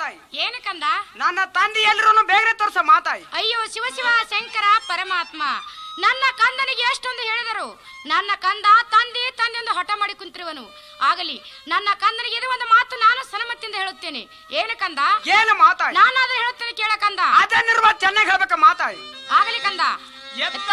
ಮಾತಾಯಿ. ಏನು ಕಂದ? ನನ್ನ ತಂದೆ ಎಲ್ಲರೂ ಬೇಗನೆ ತೋರ್ಸ ಮಾತಾಯಿ. ಅಯ್ಯೋ ಶಿವ ಶಿವ ಶಂಕರ ಪರಮಾತ್ಮ, ನನ್ನ ಕಂದನಿಗೆ ಎಷ್ಟೊಂದು ಹೇಳಿದರು. ನನ್ನ ಕಂದ ತಂದೆ ತಂದೆಂದು ಹಠ ಮಾಡಿ ಕುಂತಿರುವನು. ಆಗಲಿ, ನನ್ನ ಕಂದನಿಗೆ ಇದು ಒಂದು ಮಾತು ನಾನು ಸನ್ಮತಿಯಿಂದ ಹೇಳುತ್ತೇನೆ. ಏನು ಕಂದ? ಏನು ಮಾತಾಯಿ? ನಾನಾದ್ರೂ ಹೇಳುತ್ತೇನೆ ಕೇಳ ಕಂದ. ಅದನ್ನಿರುವ ಚೆನ್ನಾಗಿ ಹೇಳ್ಬೇಕ ಮಾತಾಯಿ. ಆಗಲಿ ಕಂದ.